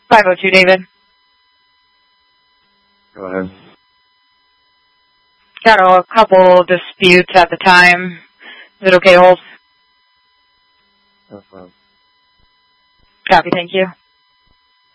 502, David. Go ahead. Got a couple disputes at the time. Is it okay to hold? No problem. Copy, thank you.